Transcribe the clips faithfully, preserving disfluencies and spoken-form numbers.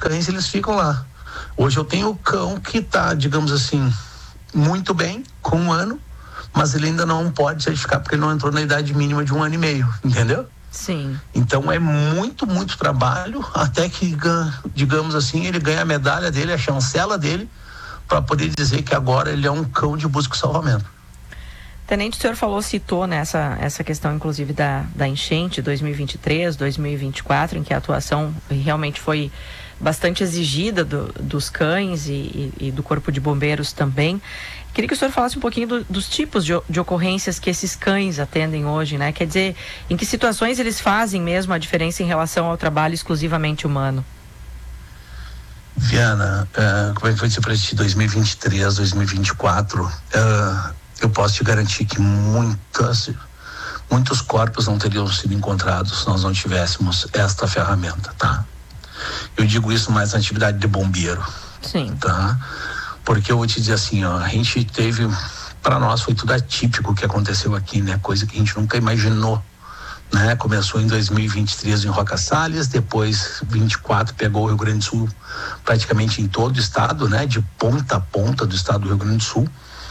cães, eles ficam lá. Hoje eu tenho o cão que tá, digamos assim, muito bem, com um ano, mas ele ainda não pode certificar porque ele não entrou na idade mínima de um ano e meio, entendeu? Sim. Então é muito, muito trabalho até que, digamos assim, ele ganha a medalha dele, a chancela dele, para poder dizer que agora ele é um cão de busca e salvamento. Tenente, o senhor falou, citou nessa essa questão, inclusive, da, da enchente dois mil e vinte e três, dois mil e vinte e quatro, em que a atuação realmente foi bastante exigida do, dos cães e, e, e do Corpo de Bombeiros também. Queria que o senhor falasse um pouquinho do, dos tipos de, de ocorrências que esses cães atendem hoje, né? Quer dizer, em que situações eles fazem mesmo a diferença em relação ao trabalho exclusivamente humano? Viana, uh, como é que foi para ti dois mil e vinte e três, dois mil e vinte e quatro? Uh, eu posso te garantir que muitas, muitos corpos não teriam sido encontrados se nós não tivéssemos esta ferramenta, tá? Eu digo isso mais na atividade de bombeiro. Sim. Tá? Porque eu vou te dizer assim, ó, a gente teve, para nós foi tudo atípico o que aconteceu aqui, né? Coisa que a gente nunca imaginou, né? Começou em dois mil e vinte e três em Roca Salles, depois vinte e quatro pegou o Rio Grande do Sul praticamente em todo o estado, né? De ponta a ponta do estado do Rio Grande do Sul.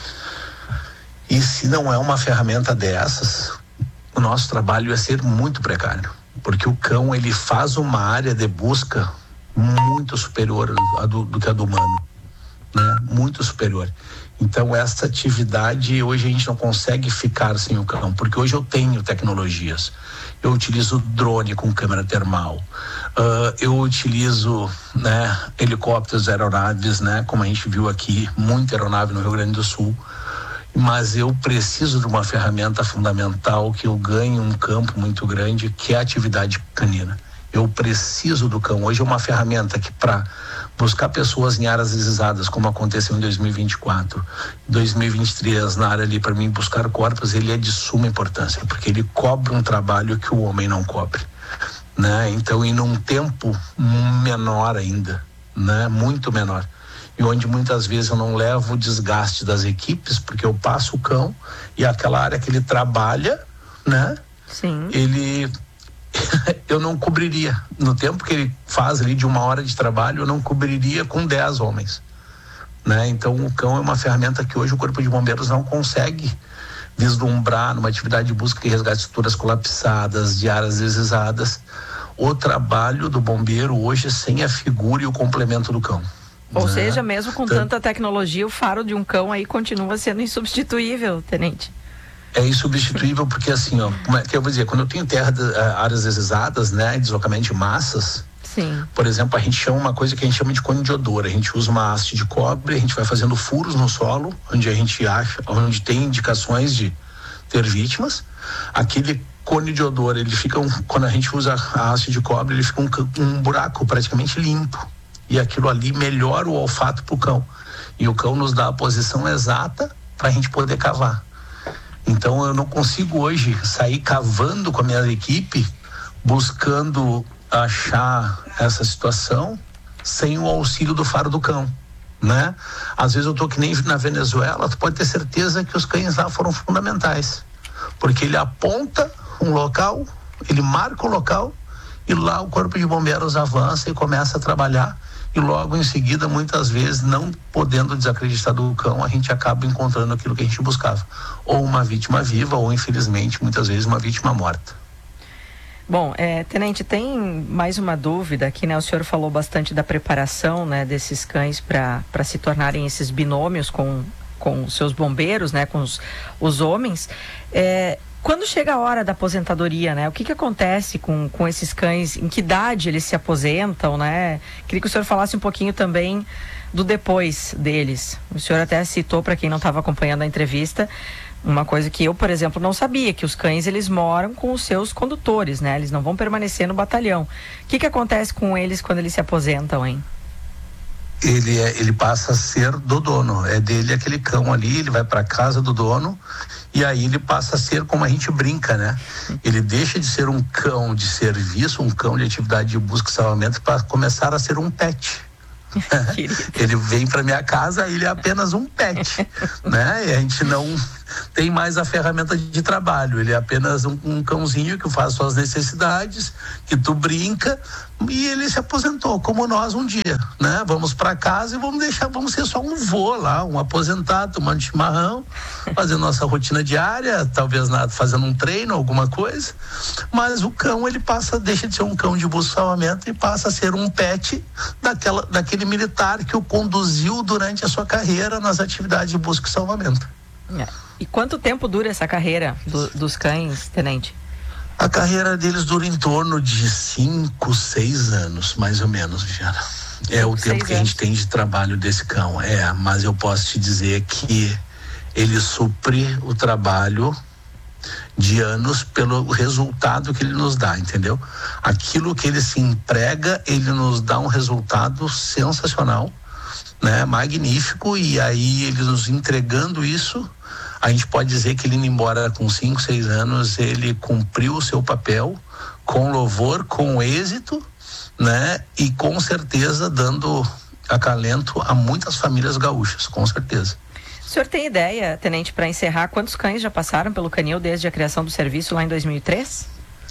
E se não é uma ferramenta dessas, o nosso trabalho ia ser muito precário, porque o cão, ele faz uma área de busca muito superior a do, do que a do humano, né? Muito superior. Então essa atividade hoje a gente não consegue ficar sem o cão, porque hoje eu tenho tecnologias. Eu utilizo drone com câmera termal, uh, eu utilizo, né, helicópteros, aeronaves, né, como a gente viu aqui, muita aeronave no Rio Grande do Sul. Mas eu preciso de uma ferramenta fundamental que eu ganhe um campo muito grande, que é a atividade canina. Eu preciso do cão. Hoje é uma ferramenta que, para buscar pessoas em áreas desazadas, como aconteceu em dois mil e vinte e quatro, dois mil e vinte e três, na área ali, para mim, buscar corpos, ele é de suma importância, porque ele cobre um trabalho que o homem não cobre, né? Então, em um tempo menor ainda, né? Muito menor. E onde muitas vezes eu não levo o desgaste das equipes, porque eu passo o cão e aquela área que ele trabalha, né? Sim. Ele... eu não cobriria, no tempo que ele faz ali de uma hora de trabalho, eu não cobriria com dez homens, né? Então o cão é uma ferramenta que hoje o Corpo de Bombeiros não consegue vislumbrar numa atividade de busca e resgate de estruturas colapsadas, de áreas desazadas, o trabalho do bombeiro hoje sem a figura e o complemento do cão. Ou né? seja, mesmo com então, tanta tecnologia, o faro de um cão aí continua sendo insubstituível, tenente. É insubstituível porque assim, ó, como é que eu vou dizer, quando eu tenho terra, de, áreas desazadas, né, deslocamento de massas, sim, por exemplo, a gente chama uma coisa que a gente chama de cone de odor. A gente usa uma haste de cobre, a gente vai fazendo furos no solo, onde a gente acha, onde tem indicações de ter vítimas. Aquele cone de odor, ele fica, um, quando a gente usa a haste de cobre, ele fica um, um buraco praticamente limpo. E aquilo ali melhora o olfato pro cão. E o cão nos dá a posição exata para a gente poder cavar. Então eu não consigo hoje sair cavando com a minha equipe, buscando achar essa situação sem o auxílio do faro do cão, né? Às vezes eu tô que nem na Venezuela, tu pode ter certeza que os cães lá foram fundamentais, porque ele aponta um local, ele marca o local e lá o Corpo de Bombeiros avança e começa a trabalhar. E logo em seguida, muitas vezes, não podendo desacreditar do cão, a gente acaba encontrando aquilo que a gente buscava. Ou uma vítima viva, ou infelizmente, muitas vezes, uma vítima morta. Bom, é, tenente, tem mais uma dúvida aqui, né? O senhor falou bastante da preparação, né, desses cães para para se tornarem esses binômios com, com os seus bombeiros, né, com os, os homens. É, quando chega a hora da aposentadoria, né? O que que acontece com, com esses cães? Em que idade eles se aposentam, né? Queria que o senhor falasse um pouquinho também do depois deles. O senhor até citou, para quem não estava acompanhando a entrevista, uma coisa que eu, por exemplo, não sabia, que os cães, eles moram com os seus condutores, né? Eles não vão permanecer no batalhão. O que que acontece com eles quando eles se aposentam, hein? Ele, é, ele passa a ser do dono, é dele aquele cão ali, ele vai para casa do dono e aí ele passa a ser, como a gente brinca, né? Ele deixa de ser um cão de serviço, um cão de atividade de busca e salvamento, para começar a ser um pet. Ele vem para minha casa, ele é apenas um pet, né? E a gente não, tem mais a ferramenta de trabalho. Ele é apenas um, um cãozinho que faz suas necessidades, que tu brinca, e ele se aposentou, como nós um dia, né? Vamos para casa e vamos deixar, vamos ser só um vô lá, um aposentado, tomando chimarrão, fazendo nossa rotina diária, talvez nada, fazendo um treino, alguma coisa, mas o cão, ele passa, deixa de ser um cão de busca e salvamento e passa a ser um pet daquela, daquele militar que o conduziu durante a sua carreira nas atividades de busca e salvamento. É. E quanto tempo dura essa carreira do, dos cães, tenente? A carreira deles dura em torno de cinco, seis anos, mais ou menos, Viana. É o tempo que a gente tem de trabalho desse cão. É, mas eu posso te dizer que ele supre o trabalho de anos pelo resultado que ele nos dá, entendeu? Aquilo que ele se emprega, ele nos dá um resultado sensacional, né? Magnífico, e aí ele nos entregando isso, a gente pode dizer que ele indo embora com cinco, seis anos, ele cumpriu o seu papel com louvor, com êxito, né? E com certeza dando acalento a muitas famílias gaúchas, com certeza. O senhor tem ideia, tenente, para encerrar, quantos cães já passaram pelo canil desde a criação do serviço lá em dois mil e três?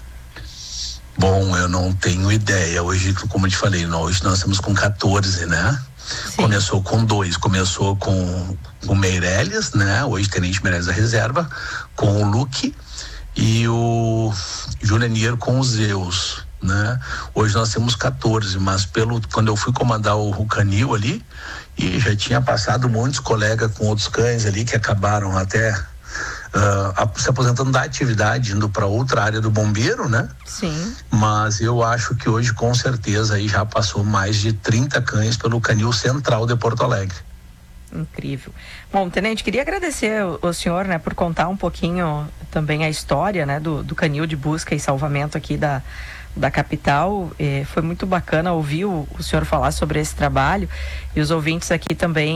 Bom, eu não tenho ideia. Hoje, como eu te falei, hoje nós estamos com quatorze, né? Sim. Começou com dois, começou com o Meirelles, né? Hoje Tenente Meirelles da Reserva, com o Luque e o Julenir com os Zeus, né? Hoje nós temos quatorze, mas pelo, quando eu fui comandar o, o canil ali, e já tinha passado muitos colegas com outros cães ali que acabaram até uh, se aposentando da atividade, indo para outra área do bombeiro, né? Sim. Mas eu acho que hoje com certeza aí já passou mais de trinta cães pelo canil central de Porto Alegre. Incrível. Bom, tenente, queria agradecer o, o senhor, né, por contar um pouquinho também a história, né, do, do canil de busca e salvamento aqui da da capital. Eh, foi muito bacana ouvir o, o senhor falar sobre esse trabalho, e os ouvintes aqui também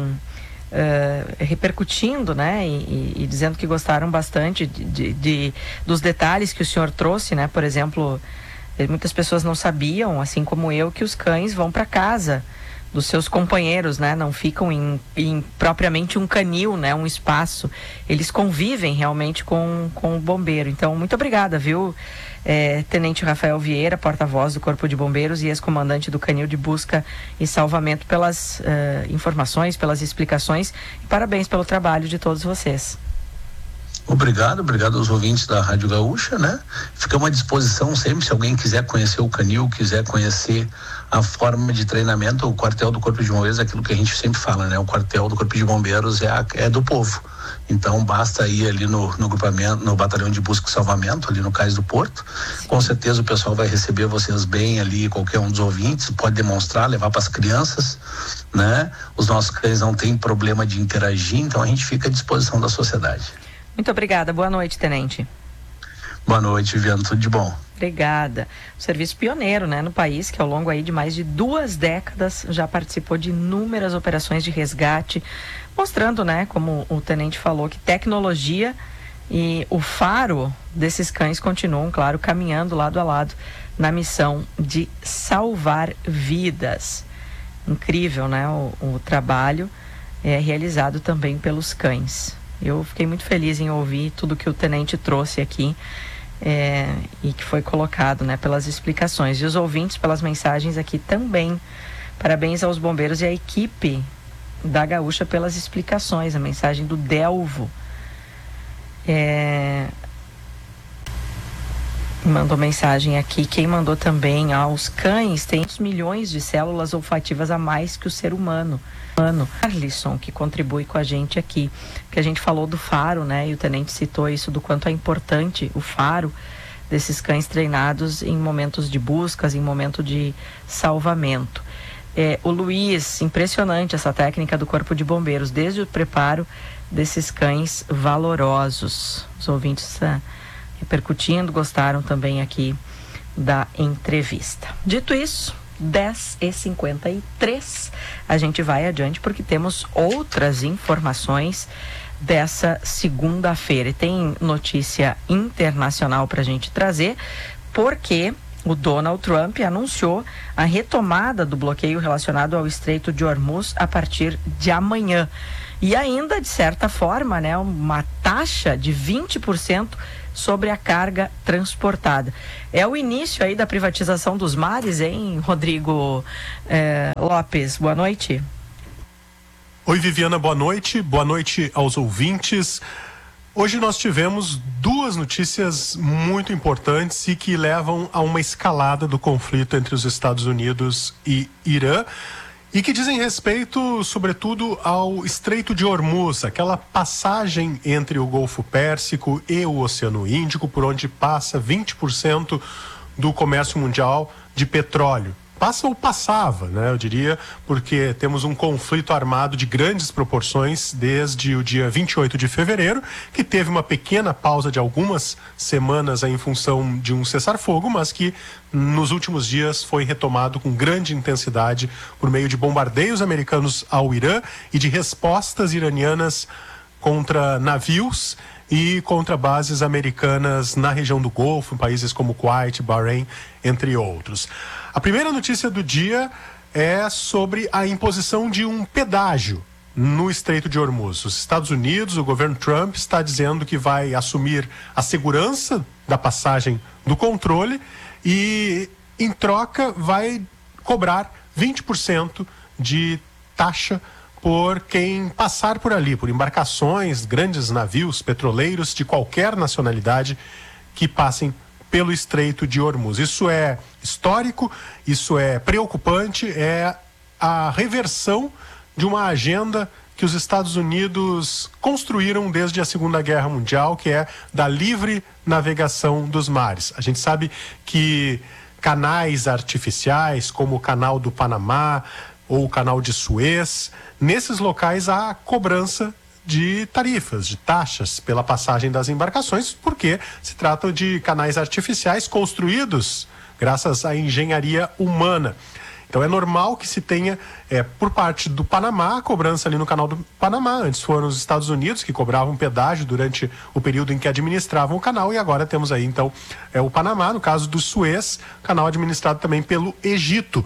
uh, repercutindo, né, e, e, e dizendo que gostaram bastante de, de, de, dos detalhes que o senhor trouxe, né, por exemplo, muitas pessoas não sabiam, assim como eu, que os cães vão para casa dos seus companheiros, né? Não ficam em, em propriamente um canil, né? Um espaço. Eles convivem realmente com, com o bombeiro. Então, muito obrigada, viu? É, Tenente Rafael Vieira, porta-voz do Corpo de Bombeiros e ex-comandante do Canil de Busca e Salvamento, pelas uh, informações, pelas explicações, e parabéns pelo trabalho de todos vocês. Obrigado, obrigado aos ouvintes da Rádio Gaúcha, né? Ficamos à disposição sempre, se alguém quiser conhecer o canil, quiser conhecer a forma de treinamento, o quartel do Corpo de Bombeiros, é aquilo que a gente sempre fala, né? O quartel do Corpo de Bombeiros é, a, é do povo. Então basta ir ali no, no grupamento, no batalhão de busca e salvamento, ali no Cais do Porto. Sim. Com certeza o pessoal vai receber vocês bem ali, qualquer um dos ouvintes, pode demonstrar, levar para as crianças, né? Os nossos cães não têm problema de interagir, então a gente fica à disposição da sociedade. Muito obrigada. Boa noite, tenente. Boa noite, Viviane. Tudo de bom? Obrigada. Um serviço pioneiro, né, no país, que ao longo aí de mais de duas décadas já participou de inúmeras operações de resgate, mostrando, né, como o tenente falou, que tecnologia e o faro desses cães continuam, claro, caminhando lado a lado na missão de salvar vidas. Incrível, né, o, o trabalho é realizado também pelos cães. Eu fiquei muito feliz em ouvir tudo que o tenente trouxe aqui, é, e que foi colocado, né, pelas explicações. E os ouvintes pelas mensagens aqui também. Parabéns aos bombeiros e à equipe da Gaúcha pelas explicações. A mensagem do Delvo. É... Mandou mensagem aqui. Quem mandou também: aos cães tem milhões de células olfativas a mais que o ser humano. Mano, Arlisson, que contribui com a gente aqui, que a gente falou do faro, né? E o tenente citou isso, do quanto é importante o faro desses cães treinados em momentos de buscas, em momento de salvamento. É, o Luiz, impressionante essa técnica do Corpo de Bombeiros, desde o preparo desses cães valorosos. Os ouvintes ah, repercutindo, gostaram também aqui da entrevista. Dito isso, dez e cinquenta e três, a gente vai adiante porque temos outras informações dessa segunda-feira. E tem notícia internacional para a gente trazer, porque o Donald Trump anunciou a retomada do bloqueio relacionado ao Estreito de Hormuz a partir de amanhã. e ainda, de certa forma, né, uma taxa de vinte por cento sobre a carga transportada. É o início aí da privatização dos mares, hein, Rodrigo eh, Lopes? Boa noite. Oi, Viviana, boa noite. Boa noite aos ouvintes. Hoje nós tivemos duas notícias muito importantes e que levam a uma escalada do conflito entre os Estados Unidos e Irã e que dizem respeito, sobretudo, ao Estreito de Hormuz, aquela passagem entre o Golfo Pérsico e o Oceano Índico, por onde passa vinte por cento do comércio mundial de petróleo. Passa ou passava, né, eu diria, porque temos um conflito armado de grandes proporções desde o dia vinte e oito de fevereiro, que teve uma pequena pausa de algumas semanas em função de um cessar-fogo, mas que nos últimos dias foi retomado com grande intensidade por meio de bombardeios americanos ao Irã e de respostas iranianas contra navios e contra bases americanas na região do Golfo, em países como Kuwait, Bahrein, entre outros. A primeira notícia do dia é sobre a imposição de um pedágio no Estreito de Hormuz. Os Estados Unidos, o governo Trump, está dizendo que vai assumir a segurança da passagem do controle e, em troca, vai cobrar vinte por cento de taxa por quem passar por ali, por embarcações, grandes navios petroleiros de qualquer nacionalidade que passem pelo Estreito de Hormuz. Isso é histórico, isso é preocupante, é a reversão de uma agenda que os Estados Unidos construíram desde a Segunda Guerra Mundial, que é da livre navegação dos mares. A gente sabe que canais artificiais, como o Canal do Panamá ou o Canal de Suez, nesses locais há cobrança de tarifas, de taxas pela passagem das embarcações, porque se trata de canais artificiais construídos graças à engenharia humana. Então é normal que se tenha, é, por parte do Panamá, a cobrança ali no Canal do Panamá. Antes foram os Estados Unidos que cobravam pedágio durante o período em que administravam o canal, e agora temos aí então é, o Panamá, no caso do Suez, canal administrado também pelo Egito.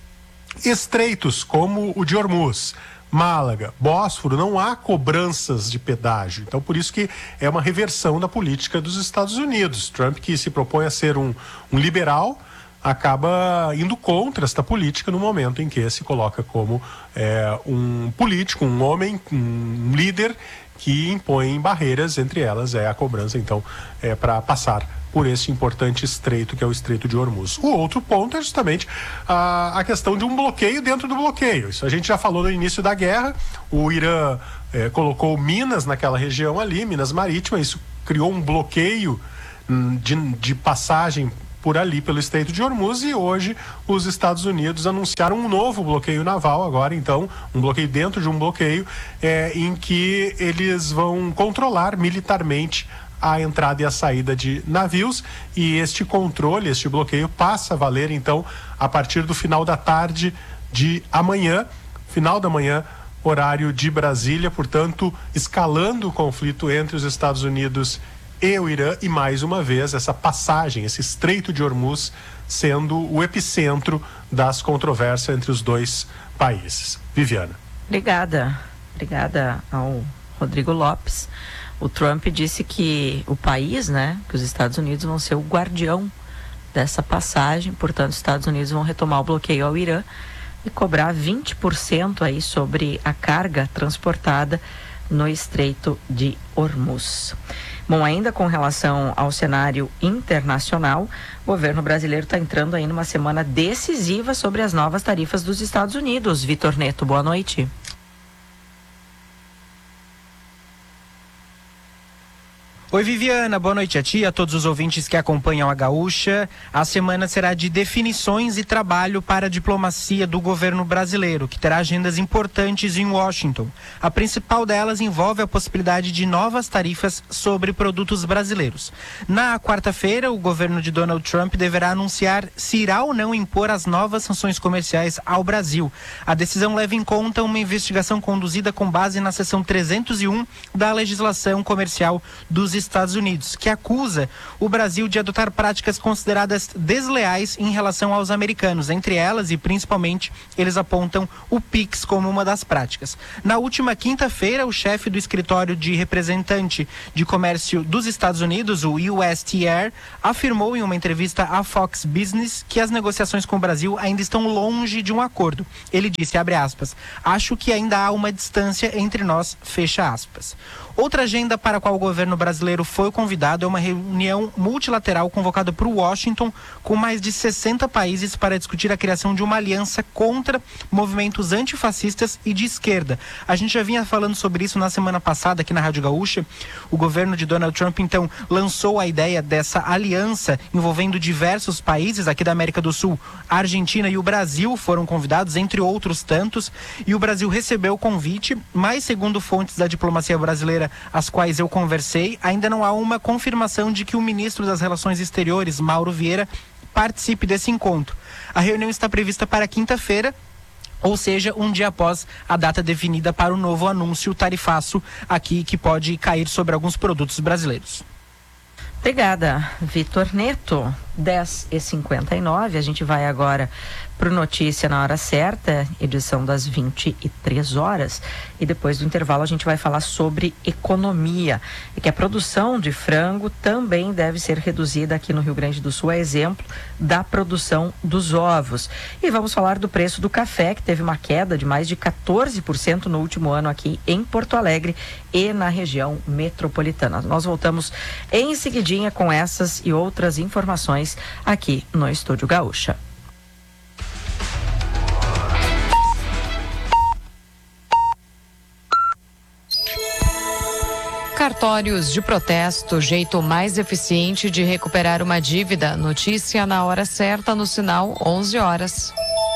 Estreitos como o de Hormuz, Málaga, Bósforo, não há cobranças de pedágio. Então, por isso que é uma reversão da política dos Estados Unidos. Trump, que se propõe a ser um, um liberal, acaba indo contra esta política no momento em que se coloca como é, um político, um homem, um líder que impõe barreiras, entre elas é a cobrança, então, é, para passar por esse importante estreito que é o Estreito de Hormuz. O outro ponto é justamente a, a questão de um bloqueio dentro do bloqueio. Isso a gente já falou no início da guerra. O Irã é, colocou minas naquela região ali, minas marítimas. Isso criou um bloqueio hum, de, de passagem por ali, pelo Estreito de Hormuz, e hoje os Estados Unidos anunciaram um novo bloqueio naval agora, então, um bloqueio dentro de um bloqueio é, em que eles vão controlar militarmente a entrada e a saída de navios, e este controle, este bloqueio passa a valer então a partir do final da tarde de amanhã, final da manhã, horário de Brasília, portanto, escalando o conflito entre os Estados Unidos e o Irã, e mais uma vez essa passagem, esse Estreito de Hormuz sendo o epicentro das controvérsias entre os dois países. Viviana. Obrigada. Obrigada ao Rodrigo Lopes. O Trump disse que o país, né, que os Estados Unidos vão ser o guardião dessa passagem, portanto, os Estados Unidos vão retomar o bloqueio ao Irã e cobrar vinte por cento aí sobre a carga transportada no Estreito de Hormuz. Bom, ainda com relação ao cenário internacional, o governo brasileiro está entrando aí numa semana decisiva sobre as novas tarifas dos Estados Unidos. Vitor Neto, boa noite. Oi, Viviana, boa noite a ti e a todos os ouvintes que acompanham a Gaúcha. A semana será de definições e trabalho para a diplomacia do governo brasileiro, que terá agendas importantes em Washington. A principal delas envolve a possibilidade de novas tarifas sobre produtos brasileiros. Na quarta-feira, o governo de Donald Trump deverá anunciar se irá ou não impor as novas sanções comerciais ao Brasil. A decisão leva em conta uma investigação conduzida com base na seção trezentos e um da legislação comercial dos Estados Estados Unidos, que acusa o Brasil de adotar práticas consideradas desleais em relação aos americanos. Entre elas, e principalmente, eles apontam o Pix como uma das práticas. Na última quinta-feira, o chefe do escritório de representante de comércio dos Estados Unidos, o U S T R, afirmou em uma entrevista à Fox Business que as negociações com o Brasil ainda estão longe de um acordo. Ele disse, abre aspas, acho que ainda há uma distância entre nós, fecha aspas. Outra agenda para a qual o governo brasileiro foi convidado é uma reunião multilateral convocada para Washington com mais de sessenta países para discutir a criação de uma aliança contra movimentos antifascistas e de esquerda. A gente já vinha falando sobre isso na semana passada aqui na Rádio Gaúcha. O governo de Donald Trump, então, lançou a ideia dessa aliança envolvendo diversos países aqui da América do Sul. A Argentina e o Brasil foram convidados, entre outros tantos, e o Brasil recebeu o convite, mas segundo fontes da diplomacia brasileira as quais eu conversei, ainda não há uma confirmação de que o ministro das Relações Exteriores, Mauro Vieira, participe desse encontro. A reunião está prevista para quinta-feira, ou seja, um dia após a data definida para o novo anúncio tarifaço aqui que pode cair sobre alguns produtos brasileiros. Obrigada, Vitor Neto. dez e cinquenta e nove, a gente vai agora para o Notícia na Hora Certa, edição das vinte e três horas, e depois do intervalo a gente vai falar sobre economia, e que a produção de frango também deve ser reduzida aqui no Rio Grande do Sul, a exemplo da produção dos ovos. E vamos falar do preço do café, que teve uma queda de mais de quatorze por cento no último ano aqui em Porto Alegre e na região metropolitana. Nós voltamos em seguidinha com essas e outras informações aqui no Estúdio Gaúcha. Cartórios de protesto, jeito mais eficiente de recuperar uma dívida. Notícia na hora certa, no sinal onze horas.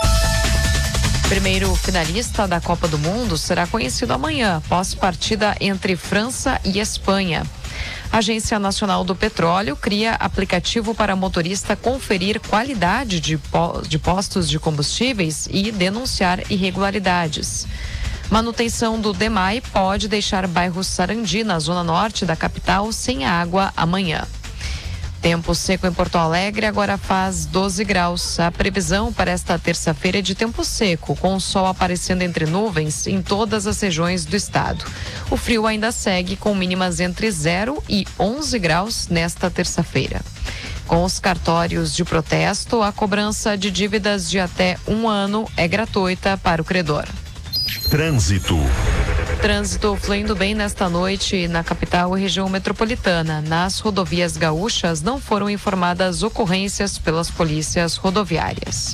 Primeiro finalista da Copa do Mundo será conhecido amanhã, após partida entre França e Espanha. A Agência Nacional do Petróleo cria aplicativo para motorista conferir qualidade de, po- de postos de combustíveis e denunciar irregularidades. Manutenção do DEMAI pode deixar bairro Sarandi, na zona norte da capital, sem água amanhã. Tempo seco em Porto Alegre, agora faz doze graus. A previsão para esta terça-feira é de tempo seco, com o sol aparecendo entre nuvens em todas as regiões do estado. O frio ainda segue com mínimas entre zero e onze graus nesta terça-feira. Com os cartórios de protesto, a cobrança de dívidas de até um ano é gratuita para o credor. Trânsito. Trânsito fluindo bem nesta noite na capital e região metropolitana. Nas rodovias gaúchas não foram informadas ocorrências pelas polícias rodoviárias.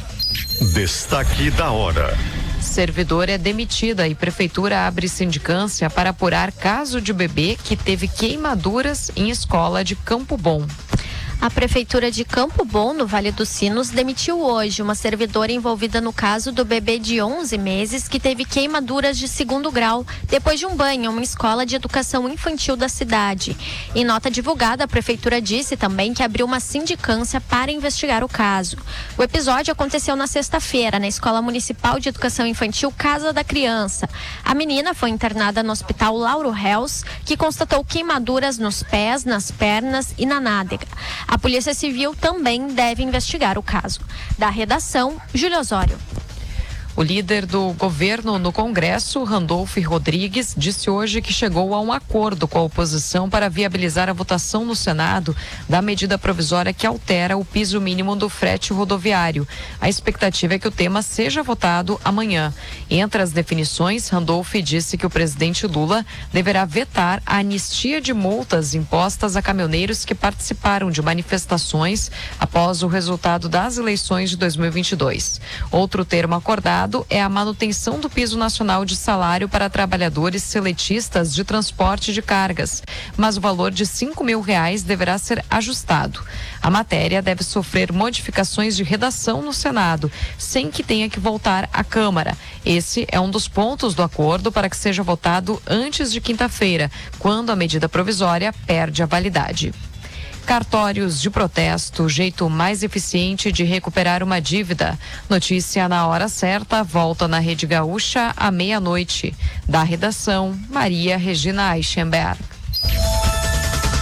Destaque da hora. Servidora é demitida e prefeitura abre sindicância para apurar caso de bebê que teve queimaduras em escola de Campo Bom. A Prefeitura de Campo Bom, no Vale dos Sinos, demitiu hoje uma servidora envolvida no caso do bebê de onze meses que teve queimaduras de segundo grau depois de um banho em uma escola de educação infantil da cidade. Em nota divulgada, a Prefeitura disse também que abriu uma sindicância para investigar o caso. O episódio aconteceu na sexta-feira, na Escola Municipal de Educação Infantil Casa da Criança. A menina foi internada no Hospital Lauro Hels, que constatou queimaduras nos pés, nas pernas e na nádega. A Polícia Civil também deve investigar o caso. Da redação, Júlio Osório. O líder do governo no Congresso, Randolfo Rodrigues, disse hoje que chegou a um acordo com a oposição para viabilizar a votação no Senado da medida provisória que altera o piso mínimo do frete rodoviário. A expectativa é que o tema seja votado amanhã. Entre as definições, Randolfo disse que o presidente Lula deverá vetar a anistia de multas impostas a caminhoneiros que participaram de manifestações após o resultado das eleições de dois mil e vinte e dois. Outro termo acordado é a manutenção do piso nacional de salário para trabalhadores seletistas de transporte de cargas, mas o valor de cinco mil reais deverá ser ajustado. A matéria deve sofrer modificações de redação no Senado, sem que tenha que voltar à Câmara. Esse é um dos pontos do acordo para que seja votado antes de quinta-feira, quando a medida provisória perde a validade. Cartórios de protesto, jeito mais eficiente de recuperar uma dívida. Notícia na hora certa, volta na Rede Gaúcha à meia-noite. Da redação, Maria Regina Eichenberg.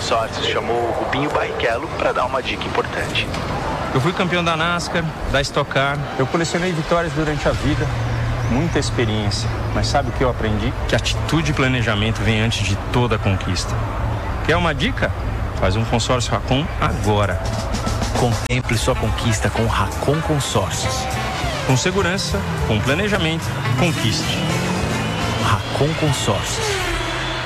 Consórcios chamou o Rubinho Barrichello para dar uma dica importante. Eu fui campeão da NASCAR, da Stock Car. Eu colecionei vitórias durante a vida, muita experiência. Mas sabe o que eu aprendi? Que atitude e planejamento vem antes de toda conquista. Quer uma dica? Faz um consórcio Racon agora. Contemple sua conquista com Racon Consórcios. Com segurança, com planejamento, conquiste. Racon Consórcios.